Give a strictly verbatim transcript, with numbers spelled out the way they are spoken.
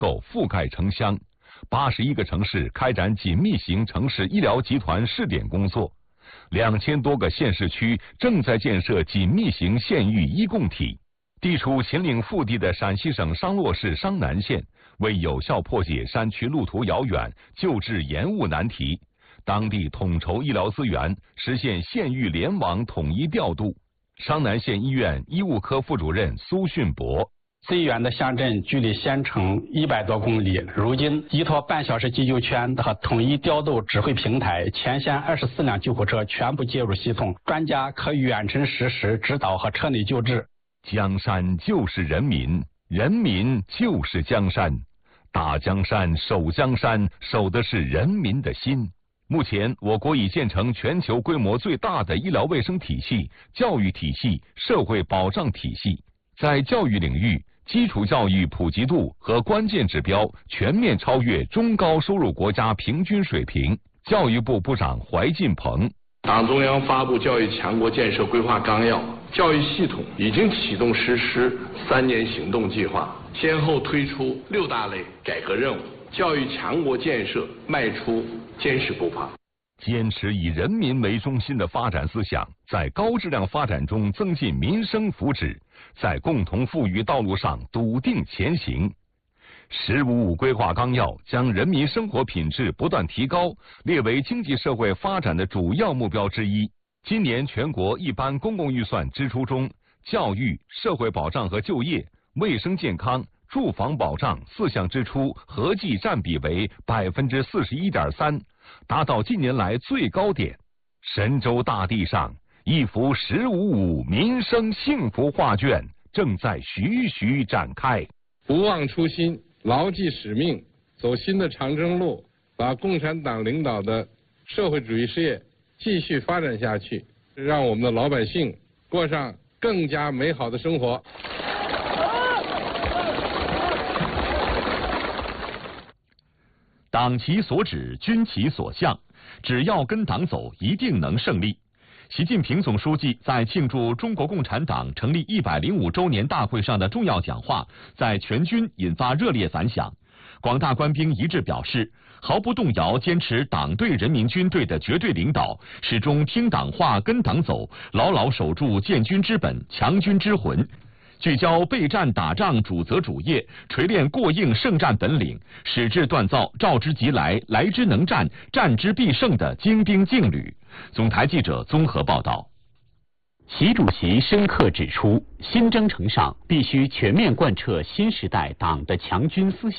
构覆盖城乡，八十一个城市开展紧密型城市医疗集团试点工作，两千多个县市区正在建设紧密型县域医共体。地处秦岭腹地的陕西省商洛市商南县，为有效破解山区路途遥远、救治延误难题，当地统筹医疗资源，实现县域联网统一调度。商南县医院医务科副主任苏训博。 最远的乡镇距离县城一百多公里，如今依托半小时急救圈和统一调度指挥平台，全县二十四辆救护车全部接入系统，专家可远程实时指导和车内救治。 江山就是人民，人民就是江山。打江山、守江山，守的是人民的心。目前，我国已建成全球规模最大的医疗卫生体系、教育体系、社会保障体系。在教育领域，基础教育普及度和关键指标全面超越中高收入国家平均水平。教育部部长怀进鹏。 党中央发布教育强国建设规划纲要，教育系统已经启动实施三年行动计划，先后推出六大类改革任务，教育强国建设迈出坚实步伐。 坚持以人民为中心的发展思想，在高质量发展中增进民生福祉，在共同富裕道路上笃定前行。十五五规划纲要将人民生活品质不断提高列为经济社会发展的主要目标之一。今年全国一般公共预算支出中，教育、社会保障和就业、卫生健康、住房保障四项支出合计占比为百分之四十一点三，达到近年来最高点。神州大地上，一幅“十五五”民生幸福画卷正在徐徐展开。 不忘初心，牢记使命，走新的长征路，把共产党领导的社会主义事业继续发展下去，让我们的老百姓过上更加美好的生活。 党其所指，军其所向，只要跟党走，一定能胜利。习近平总书记在庆祝中国共产党成立一百零五周年大会上的重要讲话，在全军引发热烈反响。广大官兵一致表示，毫不动摇坚持党对人民军队的绝对领导，始终听党话跟党走，牢牢守住建军之本、强军之魂，聚焦备战打仗主责主业，锤炼过硬胜战本领，矢志锻造召之即来、来之能战、战之必胜的精兵劲旅。总台记者综合报道。 习主席深刻指出，新征程上必须全面贯彻新时代党的强军思想。